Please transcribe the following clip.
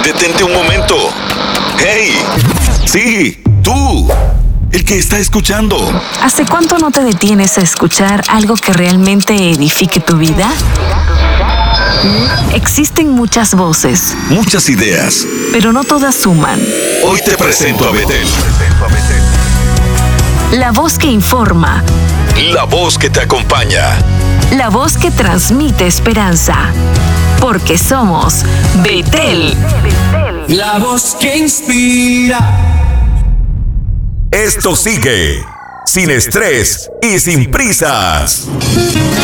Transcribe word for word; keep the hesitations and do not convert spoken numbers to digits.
Detente un momento. ¡Hey! Sí, tú. El que está escuchando. ¿Hace cuánto no te detienes a escuchar algo que realmente edifique tu vida? Existen muchas voces, muchas ideas, pero no todas suman. Hoy te presento a Betel. La voz que informa. La voz que te acompaña. La voz que transmite esperanza. Porque somos Betel. La voz que inspira. Esto sigue sin estrés y sin prisas.